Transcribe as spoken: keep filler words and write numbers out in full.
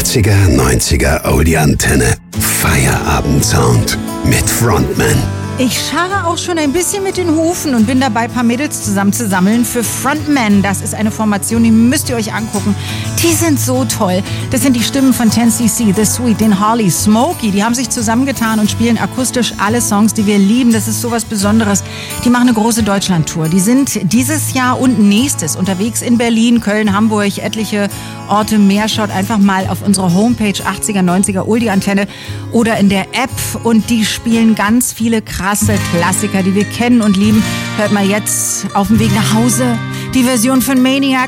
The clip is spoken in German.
achtziger, neunziger Oldie-Antenne. Feierabend-Sound mit Frontman. Ich scharre auch schon ein bisschen mit den Hufen und bin dabei, ein paar Mädels zusammenzusammeln für Frontman. Das ist eine Formation, die müsst ihr euch angucken. Die sind so toll. Das sind die Stimmen von ten C C, The Sweet, den Harley, Smokey. Die haben sich zusammengetan und spielen akustisch alle Songs, die wir lieben. Das ist sowas Besonderes. Die machen eine große Deutschlandtour. Die sind dieses Jahr und nächstes unterwegs in Berlin, Köln, Hamburg, etliche Orte mehr. Schaut einfach mal auf unsere Homepage achtziger, neunziger Oldie-Antenne oder in der App. Und die spielen ganz viele krasse Klassiker, die wir kennen und lieben. Hört mal jetzt auf dem Weg nach Hause die Version von Maniac.